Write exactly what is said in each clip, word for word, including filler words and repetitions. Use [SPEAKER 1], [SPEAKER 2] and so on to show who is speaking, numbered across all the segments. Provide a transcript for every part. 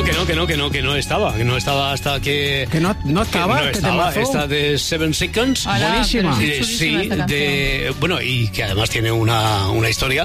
[SPEAKER 1] que no, que no, que no, que no estaba, que no estaba hasta que...
[SPEAKER 2] Que no, no estaba,
[SPEAKER 1] que no
[SPEAKER 2] que
[SPEAKER 1] estaba,
[SPEAKER 2] te
[SPEAKER 1] esta de Seven Seconds.
[SPEAKER 3] Hola,
[SPEAKER 2] buenísima.
[SPEAKER 3] pero
[SPEAKER 1] Eh,
[SPEAKER 3] es
[SPEAKER 1] sí,
[SPEAKER 3] chulísima esta
[SPEAKER 1] de, bueno, y que además tiene una, una historia,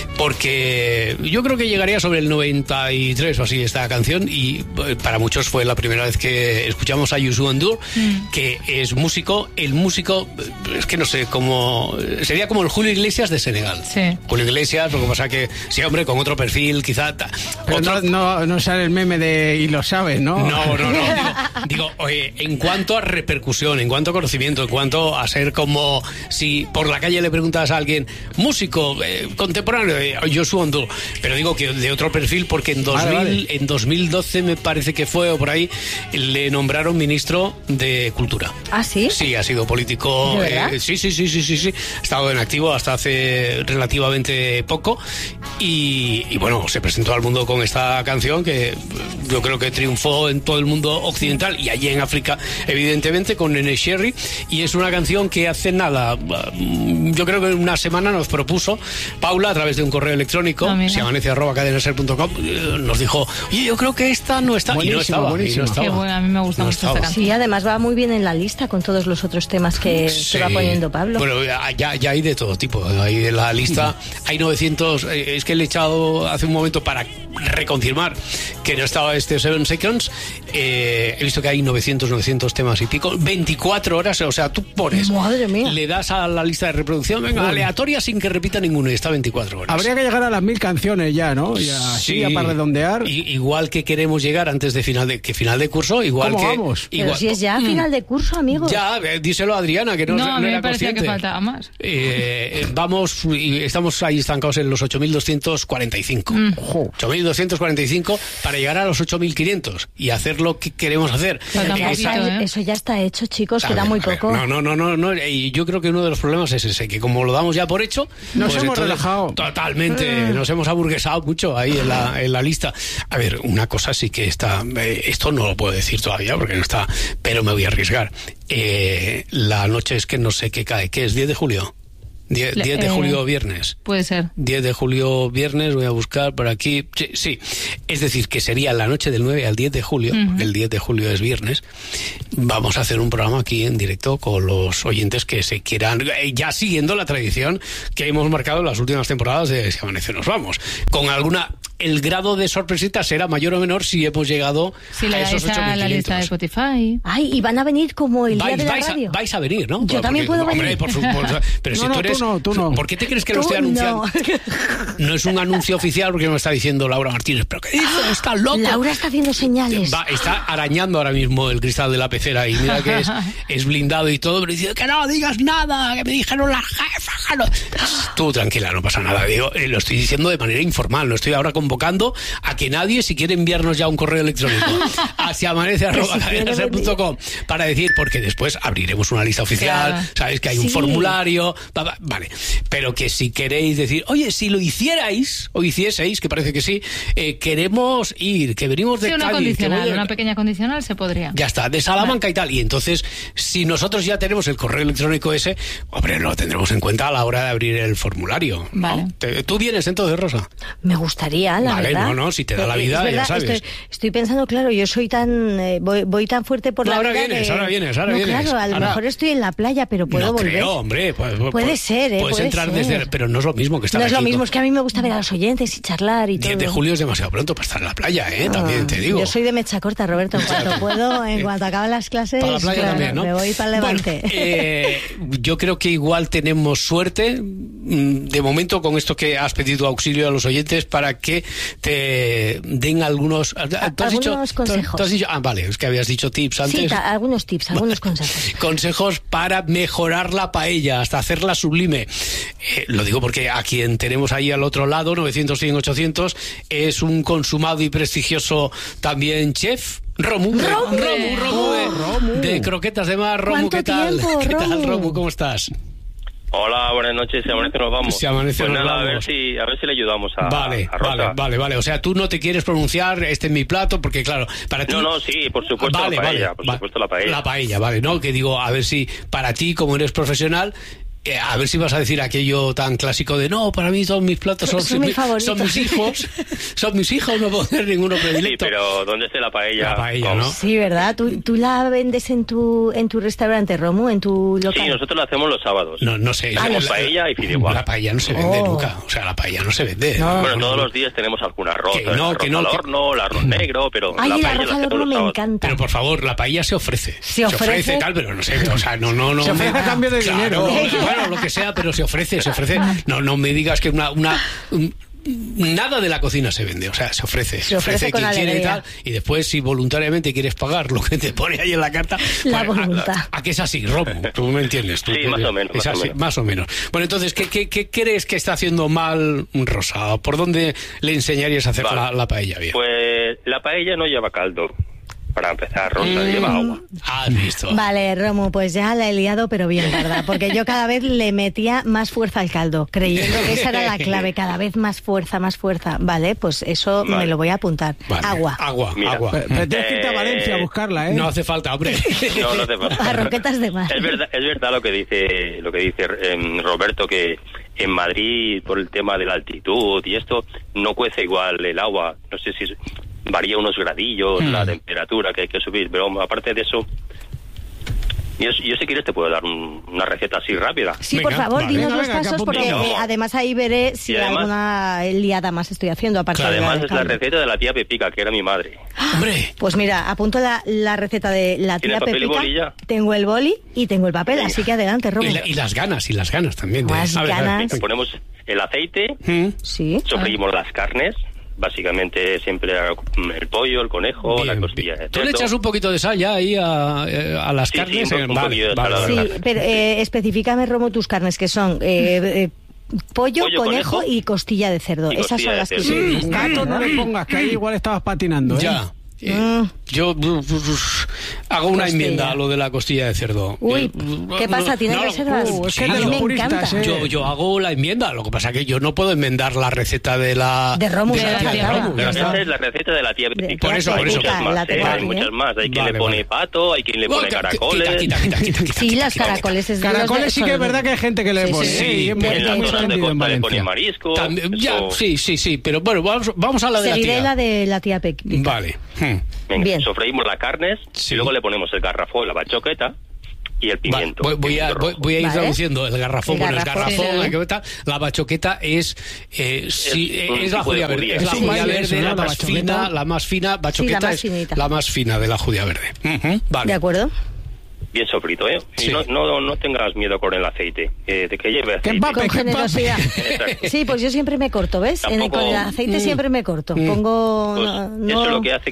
[SPEAKER 1] porque yo creo que llegaría sobre el noventa y tres o así esta canción, y eh, para muchos fue la primera vez que escuchamos a Youssou N'Dour, mm. que es músico, el músico, es que no sé, como sería como el Julio Iglesias de Senegal.
[SPEAKER 3] Sí.
[SPEAKER 1] Julio Iglesias, lo que pasa que, sí, hombre, con otro perfil, quizá...
[SPEAKER 2] Pero
[SPEAKER 1] otro...
[SPEAKER 2] no, no, no sale el meme de y lo sabes, ¿no?
[SPEAKER 1] No, no, no. Digo, digo oye, en cuanto a repercusión, en cuanto a conocimiento, en cuanto a ser como si por la calle le preguntas a alguien, músico, eh, contemporáneo, eh, Youssou N'Dour, pero digo que de otro perfil, porque en, dos mil, vale, vale. en dos mil doce me parece que fue, o por ahí, le nombraron ministro de Cultura.
[SPEAKER 4] ¿Ah, sí?
[SPEAKER 1] Sí, ha sido político. Eh, sí, sí, sí, sí, sí, sí. Ha estado en activo hasta hace relativamente poco. Y, y bueno, se presentó al mundo con esta canción que yo creo que triunfó en todo el mundo occidental y allí en África, evidentemente, con Nene Cherry. Y es una canción que hace nada, yo creo que una semana nos propuso Paula a través de un correo electrónico, no, si amanece arroba cadenaser punto com, nos dijo, oye, yo creo que esta no está. Y no estaba, y no estaba.
[SPEAKER 3] Qué bueno, a mí me gusta
[SPEAKER 1] no
[SPEAKER 3] mucho
[SPEAKER 1] estaba.
[SPEAKER 3] esta canción.
[SPEAKER 4] Sí, además va muy bien en la lista con todos los otros temas que
[SPEAKER 1] sí.
[SPEAKER 4] se va poniendo Pablo.
[SPEAKER 1] Bueno, ya, ya hay de todo tipo. Hay en la lista, hay novecientos, eh, es que le he echado hace un momento para reconfirmar que no estaba este Seven Seconds. Eh, he visto que hay novecientos, novecientos temas y pico, veinticuatro horas, o sea, tú pones,
[SPEAKER 4] madre mía,
[SPEAKER 1] le das a la lista de reproducción, venga, bueno, aleatoria sin que repita ninguno, y está veinticuatro horas.
[SPEAKER 2] Habría que llegar a las mil canciones ya, ¿no? Ya, sí, ya para redondear.
[SPEAKER 1] Y, igual que queremos llegar antes de final de que final de curso, igual
[SPEAKER 2] ¿Cómo
[SPEAKER 1] que
[SPEAKER 2] vamos?
[SPEAKER 4] Pero
[SPEAKER 1] igual,
[SPEAKER 4] si es ya final de curso, amigos.
[SPEAKER 1] Ya, eh, díselo a Adriana, que no,
[SPEAKER 3] no,
[SPEAKER 1] no
[SPEAKER 3] a mí
[SPEAKER 1] era
[SPEAKER 3] me parecía
[SPEAKER 1] consciente.
[SPEAKER 3] que faltaba más.
[SPEAKER 1] Eh, vamos, y estamos ahí estancados en los ocho mil doscientos cuarenta y cinco. Mm. ocho mil doscientos cuarenta y cinco para llegar a los ocho mil quinientos y hacer lo que queremos hacer.
[SPEAKER 4] Pero ya
[SPEAKER 1] Esa,
[SPEAKER 4] está, ¿eh? Eso ya está hecho, chicos, queda muy poco.
[SPEAKER 1] No, no, no, no, no, y yo creo que uno de los problemas es ese, que como lo damos ya por hecho,
[SPEAKER 2] nos
[SPEAKER 1] pues
[SPEAKER 2] hemos relajado.
[SPEAKER 1] Totalmente, mm. nos hemos aburguesado mucho ahí en la, en la lista. A ver, una cosa sí que está, eh, esto no lo puedo decir todavía porque no está, pero me voy a arriesgar. Eh, la noche es que no sé qué cae, ¿qué es? diez de julio. diez de eh, julio, viernes.
[SPEAKER 3] Puede ser.
[SPEAKER 1] diez de julio, viernes, voy a buscar por aquí. Sí, sí. Es decir, que sería la noche del nueve al diez de julio, uh-huh. porque el diez de julio es viernes. Vamos a hacer un programa aquí en directo con los oyentes que se quieran, ya siguiendo la tradición que hemos marcado en las últimas temporadas de Si Amanece Nos Vamos. Con alguna... El grado de sorpresita será mayor o menor si hemos llegado
[SPEAKER 3] si
[SPEAKER 1] a
[SPEAKER 3] le
[SPEAKER 1] esos ocho mil quinientos.
[SPEAKER 3] A la lista de Spotify.
[SPEAKER 4] Ay, y van a venir como el
[SPEAKER 1] vais,
[SPEAKER 4] día de la
[SPEAKER 1] vais
[SPEAKER 4] radio.
[SPEAKER 1] A, vais a venir, ¿no?
[SPEAKER 4] Yo
[SPEAKER 1] Porque,
[SPEAKER 4] también puedo
[SPEAKER 1] hombre,
[SPEAKER 4] venir.
[SPEAKER 1] Por su, por, pero
[SPEAKER 2] no,
[SPEAKER 1] si
[SPEAKER 2] no,
[SPEAKER 1] tú eres...
[SPEAKER 2] Tú no, tú no.
[SPEAKER 1] ¿Por qué te crees que
[SPEAKER 4] tú
[SPEAKER 1] lo estoy anunciando?
[SPEAKER 4] No.
[SPEAKER 1] No es un anuncio oficial porque me está diciendo Laura Martínez. ¿Pero qué dices? Está loco.
[SPEAKER 4] Laura está haciendo señales.
[SPEAKER 1] Va, está arañando ahora mismo el cristal de la pecera y mira que es, es blindado y todo, pero dice que no digas nada, que me dijeron las jefas. No. Tú tranquila, no pasa nada. Digo, eh, lo estoy diciendo de manera informal, no estoy ahora convocando a que nadie, si quiere enviarnos ya un correo electrónico a si amanece arroba cadenaser punto com para decir, porque después abriremos una lista oficial, claro. Sabéis que hay un sí. formulario, vale, pero que si queréis decir, oye, si lo hicierais o hicieseis, que parece que sí, eh, queremos ir, que venimos de
[SPEAKER 3] sí, una
[SPEAKER 1] Cádiz,
[SPEAKER 3] condicional,
[SPEAKER 1] que voy a...
[SPEAKER 3] una pequeña condicional se podría.
[SPEAKER 1] Ya está, de Salamanca
[SPEAKER 3] vale.
[SPEAKER 1] y tal, y entonces si nosotros ya tenemos el correo electrónico ese, hombre, lo tendremos en cuenta a la hora de abrir el formulario,
[SPEAKER 3] vale.
[SPEAKER 1] ¿no? ¿Te, ¿Tú vienes entonces, Rosa?
[SPEAKER 4] Me gustaría, la
[SPEAKER 1] vale,
[SPEAKER 4] verdad.
[SPEAKER 1] no, no, si te da la vida,
[SPEAKER 4] verdad,
[SPEAKER 1] ya sabes.
[SPEAKER 4] Estoy, estoy pensando, claro, yo soy tan eh, voy, voy tan fuerte por
[SPEAKER 1] no,
[SPEAKER 4] la
[SPEAKER 1] ahora
[SPEAKER 4] vida
[SPEAKER 1] vienes,
[SPEAKER 4] que...
[SPEAKER 1] ahora vienes, ahora
[SPEAKER 4] no,
[SPEAKER 1] vienes.
[SPEAKER 4] Claro, a lo
[SPEAKER 1] ahora...
[SPEAKER 4] mejor estoy en la playa, pero puedo
[SPEAKER 1] no
[SPEAKER 4] volver.
[SPEAKER 1] Creo, hombre, pues,
[SPEAKER 4] puede
[SPEAKER 1] pues,
[SPEAKER 4] ser, ¿eh?
[SPEAKER 1] Puedes
[SPEAKER 4] puede
[SPEAKER 1] entrar
[SPEAKER 4] ser.
[SPEAKER 1] desde, pero no es lo mismo que estar
[SPEAKER 4] No es
[SPEAKER 1] aquí
[SPEAKER 4] lo mismo,
[SPEAKER 1] con...
[SPEAKER 4] es que a mí me gusta ver a los oyentes y charlar y todo.
[SPEAKER 1] diez de julio es demasiado pronto para estar en la playa, ¿eh?
[SPEAKER 4] No,
[SPEAKER 1] También te digo.
[SPEAKER 4] Yo soy de mecha corta, Roberto, en cuanto puedo, en cuanto acaban las clases,
[SPEAKER 1] para la playa
[SPEAKER 4] claro,
[SPEAKER 1] también, ¿no?
[SPEAKER 4] me voy para el Levante.
[SPEAKER 1] Bueno, eh, yo creo que igual tenemos suerte de momento con esto que has pedido auxilio a los oyentes para que te den algunos... ¿tú has
[SPEAKER 4] algunos
[SPEAKER 1] dicho,
[SPEAKER 4] consejos.
[SPEAKER 1] ¿tú has dicho? Ah, vale, es que habías dicho tips antes.
[SPEAKER 4] Sí, ta, algunos tips, algunos consejos.
[SPEAKER 1] Consejos para mejorar la paella, hasta hacerla sublime. Eh, lo digo porque a quien tenemos ahí al otro lado, novecientos, cien, ochocientos, es un consumado y prestigioso también chef. Romu,
[SPEAKER 4] Romu,
[SPEAKER 1] Romu, Romu, de,
[SPEAKER 2] Romu.
[SPEAKER 1] de Croquetas de Mar. Romu, ¿qué tal?
[SPEAKER 4] Tiempo,
[SPEAKER 1] ¿Qué
[SPEAKER 4] Romu?
[SPEAKER 1] tal, Romu? ¿Cómo estás?
[SPEAKER 5] Hola, buenas noches. Si amanece nos vamos.
[SPEAKER 1] Si amanece
[SPEAKER 5] pues
[SPEAKER 1] nos
[SPEAKER 5] nada,
[SPEAKER 1] vamos.
[SPEAKER 5] A ver si, a ver si le ayudamos a,
[SPEAKER 1] vale,
[SPEAKER 5] a Rosa.
[SPEAKER 1] Vale, vale, vale. O sea, tú no te quieres pronunciar, este es mi plato, porque claro, para ti...
[SPEAKER 5] No, no, sí, por supuesto
[SPEAKER 1] vale,
[SPEAKER 5] la paella,
[SPEAKER 1] vale,
[SPEAKER 5] por
[SPEAKER 1] va,
[SPEAKER 5] supuesto la paella.
[SPEAKER 1] La paella, vale, ¿no? Que digo, a ver si para ti, como eres profesional... eh, a ver si vas a decir aquello tan clásico de no, para mí todos mis platos son,
[SPEAKER 4] Son mis favoritos.
[SPEAKER 1] son mis hijos, son mis hijos, no puedo hacer ninguno
[SPEAKER 5] Sí,
[SPEAKER 1] predilecto.
[SPEAKER 5] pero ¿dónde esté la paella?
[SPEAKER 1] La paella,
[SPEAKER 5] ¿Cómo?
[SPEAKER 1] ¿no?
[SPEAKER 4] Sí, ¿verdad? ¿Tú, tú la vendes en tu en tu restaurante, Romu, en tu local?
[SPEAKER 5] Sí, nosotros lo hacemos los sábados.
[SPEAKER 1] No, no sé.
[SPEAKER 5] Hacemos
[SPEAKER 1] la,
[SPEAKER 5] paella y fideuá.
[SPEAKER 1] La paella no se vende
[SPEAKER 4] Oh.
[SPEAKER 1] nunca. O sea, la paella no se vende.
[SPEAKER 2] No.
[SPEAKER 5] Bueno, todos los días tenemos algún arroz,
[SPEAKER 1] Que
[SPEAKER 5] el
[SPEAKER 1] no,
[SPEAKER 5] arroz
[SPEAKER 1] que no,
[SPEAKER 5] al
[SPEAKER 1] que-
[SPEAKER 5] horno, el arroz negro, pero
[SPEAKER 4] Ay,
[SPEAKER 5] la
[SPEAKER 4] el
[SPEAKER 5] paella
[SPEAKER 4] arroz
[SPEAKER 5] la
[SPEAKER 4] al
[SPEAKER 5] hacemos
[SPEAKER 4] horno
[SPEAKER 5] los
[SPEAKER 4] me
[SPEAKER 5] sábados.
[SPEAKER 4] encanta.
[SPEAKER 1] Pero por favor, la paella se ofrece.
[SPEAKER 4] Se ofrece.
[SPEAKER 1] tal, pero no sé, o sea, no, no, no.
[SPEAKER 2] Se ofrece
[SPEAKER 1] me-
[SPEAKER 2] a cambio de
[SPEAKER 1] Claro,
[SPEAKER 2] dinero.
[SPEAKER 1] bueno, lo que sea, pero se ofrece, se ofrece. No, no me digas que una, una, un- nada de la cocina se vende, o sea, se ofrece, se,
[SPEAKER 4] Se ofrece con
[SPEAKER 1] quien quiere y
[SPEAKER 4] alegría.
[SPEAKER 1] tal, y después si voluntariamente quieres pagar lo que te pone ahí en la carta,
[SPEAKER 4] La
[SPEAKER 1] bueno,
[SPEAKER 4] voluntad.
[SPEAKER 1] a, a que es así, Romo, tú me entiendes. Tú,
[SPEAKER 5] Sí, más o menos,
[SPEAKER 1] es
[SPEAKER 5] más o
[SPEAKER 1] así,
[SPEAKER 5] menos.
[SPEAKER 1] más o menos. Bueno, entonces, ¿qué, qué, qué crees que está haciendo mal Rosa? ¿Por dónde le enseñarías a hacer
[SPEAKER 5] Vale.
[SPEAKER 1] la, la paella bien?
[SPEAKER 5] Pues la paella no lleva caldo. Para empezar, Rosa,
[SPEAKER 1] Mm.
[SPEAKER 5] lleva agua.
[SPEAKER 1] Has visto.
[SPEAKER 4] Vale, Romu, pues ya la he liado, pero bien, ¿verdad? Porque yo cada vez le metía más fuerza al caldo, creyendo que esa era la clave, cada vez más fuerza, más fuerza. Vale, pues eso
[SPEAKER 5] Vale.
[SPEAKER 4] me lo voy a apuntar.
[SPEAKER 1] Vale.
[SPEAKER 4] Agua.
[SPEAKER 1] Agua,
[SPEAKER 5] Mira.
[SPEAKER 1] agua.
[SPEAKER 2] Pero, pero tienes que irte a
[SPEAKER 5] Eh,
[SPEAKER 2] Valencia a buscarla, ¿eh?
[SPEAKER 1] No hace falta, hombre.
[SPEAKER 5] No, no te pasa.
[SPEAKER 4] A roquetas de mar.
[SPEAKER 5] Es verdad, es verdad lo que dice, lo que dice em, Roberto, que en Madrid, por el tema de la altitud y esto, no cuece igual el agua. No sé si es- varía unos gradillos
[SPEAKER 1] Mm.
[SPEAKER 5] la temperatura que hay que subir, pero aparte de eso, yo, yo si quieres te puedo dar un- una receta así rápida.
[SPEAKER 4] Sí,
[SPEAKER 1] Venga,
[SPEAKER 4] por favor,
[SPEAKER 1] vale.
[SPEAKER 4] dinos
[SPEAKER 2] Venga,
[SPEAKER 4] los
[SPEAKER 2] venga, que
[SPEAKER 4] pasos, porque
[SPEAKER 5] apuntamos.
[SPEAKER 4] eh, además ahí veré si
[SPEAKER 5] Y además-
[SPEAKER 4] alguna liada más estoy haciendo aparte de la
[SPEAKER 5] Además
[SPEAKER 4] del
[SPEAKER 5] es la
[SPEAKER 4] caldo.
[SPEAKER 5] receta de la tía Pepica, que era mi madre.
[SPEAKER 1] Hombre.
[SPEAKER 4] Pues mira, apunto la, la receta de la
[SPEAKER 5] ¿Tiene
[SPEAKER 4] tía
[SPEAKER 5] papel y
[SPEAKER 4] Pepica.
[SPEAKER 5] boli ya?
[SPEAKER 4] Tengo el boli y tengo el papel,
[SPEAKER 5] Venga.
[SPEAKER 4] así que adelante, Romu.
[SPEAKER 1] Y, la- y las ganas, y las ganas también. de-
[SPEAKER 4] Las
[SPEAKER 1] a ver, a ver,
[SPEAKER 4] ganas.
[SPEAKER 1] venga.
[SPEAKER 5] Ponemos el aceite,
[SPEAKER 1] Mm.
[SPEAKER 4] Sí.
[SPEAKER 5] sofreímos las carnes, básicamente siempre el pollo, el conejo, la
[SPEAKER 1] Bien,
[SPEAKER 5] costilla
[SPEAKER 1] bien.
[SPEAKER 5] de
[SPEAKER 1] ¿Tú le
[SPEAKER 5] cerdo.
[SPEAKER 1] echas un poquito de sal ya ahí a, eh, a las
[SPEAKER 5] Sí, sí,
[SPEAKER 1] carnes?
[SPEAKER 5] un-
[SPEAKER 1] Eh,
[SPEAKER 5] un
[SPEAKER 1] vale,
[SPEAKER 5] poquillo de
[SPEAKER 1] vale,
[SPEAKER 5] sal a
[SPEAKER 1] vale.
[SPEAKER 5] la
[SPEAKER 4] Sí,
[SPEAKER 5] carne.
[SPEAKER 4] pero eh, especifícame, Romo, tus carnes, que son eh, eh, pollo,
[SPEAKER 5] Pollo,
[SPEAKER 4] conejo,
[SPEAKER 5] conejo
[SPEAKER 4] y costilla de cerdo.
[SPEAKER 5] y
[SPEAKER 4] Esas
[SPEAKER 5] costilla
[SPEAKER 4] son
[SPEAKER 5] de
[SPEAKER 4] las que
[SPEAKER 5] cerdo.
[SPEAKER 4] sí.
[SPEAKER 2] Gato no le pongas, que ahí igual estabas patinando, ¿eh?
[SPEAKER 1] Ya. Eh,
[SPEAKER 4] Mm.
[SPEAKER 1] Yo uh, hago una
[SPEAKER 4] Costilla.
[SPEAKER 1] enmienda a lo de la costilla de cerdo.
[SPEAKER 4] Uy,
[SPEAKER 1] Eh,
[SPEAKER 4] ¿qué pasa? ¿Tienes
[SPEAKER 1] no,
[SPEAKER 4] reservas?
[SPEAKER 2] Uh, es que
[SPEAKER 1] sí,
[SPEAKER 2] es de
[SPEAKER 4] A
[SPEAKER 2] los
[SPEAKER 4] mí me
[SPEAKER 2] puristas,
[SPEAKER 4] encanta.
[SPEAKER 2] ¿eh?
[SPEAKER 1] Yo, yo hago la enmienda, lo que pasa que yo no puedo enmendar la receta de la...
[SPEAKER 4] De Romu,
[SPEAKER 1] de la
[SPEAKER 4] de
[SPEAKER 1] tía
[SPEAKER 4] la
[SPEAKER 1] Romu,
[SPEAKER 4] tía.
[SPEAKER 1] ya
[SPEAKER 5] Esa
[SPEAKER 1] está.
[SPEAKER 5] es la receta de la tía
[SPEAKER 4] De-
[SPEAKER 5] Pepica.
[SPEAKER 1] Por eso,
[SPEAKER 5] hay
[SPEAKER 1] por eso.
[SPEAKER 5] muchas
[SPEAKER 4] la
[SPEAKER 5] más,
[SPEAKER 4] tengo
[SPEAKER 5] ¿eh?
[SPEAKER 4] aquí,
[SPEAKER 5] Hay
[SPEAKER 4] ¿eh?
[SPEAKER 5] muchas más. Hay quien
[SPEAKER 1] Vale,
[SPEAKER 5] le pone
[SPEAKER 1] vale.
[SPEAKER 5] pato, hay quien le pone
[SPEAKER 1] Quita,
[SPEAKER 5] caracoles.
[SPEAKER 1] quita, quita, quita, quita, quita,
[SPEAKER 4] Sí,
[SPEAKER 1] quita,
[SPEAKER 4] las
[SPEAKER 1] quita,
[SPEAKER 4] caracoles es de los
[SPEAKER 2] Caracoles
[SPEAKER 4] de-
[SPEAKER 2] sí que es
[SPEAKER 4] son-
[SPEAKER 2] verdad que hay gente que le
[SPEAKER 4] Sí,
[SPEAKER 2] pone.
[SPEAKER 4] sí,
[SPEAKER 2] ¿eh?
[SPEAKER 1] sí.
[SPEAKER 2] Y es muy,
[SPEAKER 5] En
[SPEAKER 4] Porque
[SPEAKER 5] las
[SPEAKER 2] muy
[SPEAKER 5] zonas de
[SPEAKER 2] extendido en
[SPEAKER 5] costa le pone
[SPEAKER 2] Valencia.
[SPEAKER 5] marisco.
[SPEAKER 1] También- ya,
[SPEAKER 5] eso-
[SPEAKER 1] sí, sí, sí, pero bueno, vamos, vamos a la de la
[SPEAKER 4] Seguiré
[SPEAKER 1] tía.
[SPEAKER 4] la de la tía Pepica.
[SPEAKER 1] Vale. Hmm.
[SPEAKER 5] Venga,
[SPEAKER 4] Bien.
[SPEAKER 5] sofreímos las carnes
[SPEAKER 1] Sí.
[SPEAKER 5] y luego le ponemos el garrafón, la bachoqueta y el
[SPEAKER 1] Vale,
[SPEAKER 5] pimiento.
[SPEAKER 1] voy, voy a,
[SPEAKER 5] pimiento
[SPEAKER 1] voy,
[SPEAKER 5] rojo.
[SPEAKER 1] voy a ir
[SPEAKER 4] Vale.
[SPEAKER 1] traduciendo el garrafón.
[SPEAKER 4] El
[SPEAKER 1] Bueno, el
[SPEAKER 4] garrafón,
[SPEAKER 1] garrafón,
[SPEAKER 3] sí,
[SPEAKER 1] la,
[SPEAKER 3] sí.
[SPEAKER 1] bachoqueta, la bachoqueta es, eh, sí,
[SPEAKER 5] Es un
[SPEAKER 1] es la
[SPEAKER 5] tipo de
[SPEAKER 1] judía verde.
[SPEAKER 5] judía.
[SPEAKER 1] Es la
[SPEAKER 5] Es
[SPEAKER 2] un
[SPEAKER 1] judía
[SPEAKER 2] baile
[SPEAKER 1] verde,
[SPEAKER 2] eso, ¿no?
[SPEAKER 1] la
[SPEAKER 2] La
[SPEAKER 1] más
[SPEAKER 2] bachoqueta.
[SPEAKER 1] fina, la más fina. Bachoqueta
[SPEAKER 4] más
[SPEAKER 1] es
[SPEAKER 4] finita.
[SPEAKER 1] la más fina de la judía verde. Ujú, vale.
[SPEAKER 4] ¿De acuerdo?
[SPEAKER 5] Bien sofrito, ¿eh?
[SPEAKER 1] Sí.
[SPEAKER 5] Y no, no, no tengas miedo con el aceite, eh, de que lleve
[SPEAKER 2] Que
[SPEAKER 5] aceite.
[SPEAKER 2] empape,
[SPEAKER 4] Con
[SPEAKER 2] que empape.
[SPEAKER 4] generosidad.
[SPEAKER 5] Exacto.
[SPEAKER 4] Sí, pues yo siempre me corto, ¿ves? En-
[SPEAKER 5] Tampoco-
[SPEAKER 4] con el aceite
[SPEAKER 1] Mm.
[SPEAKER 4] siempre me corto.
[SPEAKER 1] Mm.
[SPEAKER 4] Pongo...
[SPEAKER 5] Pues
[SPEAKER 4] no,
[SPEAKER 5] eso
[SPEAKER 4] no-
[SPEAKER 5] lo que hace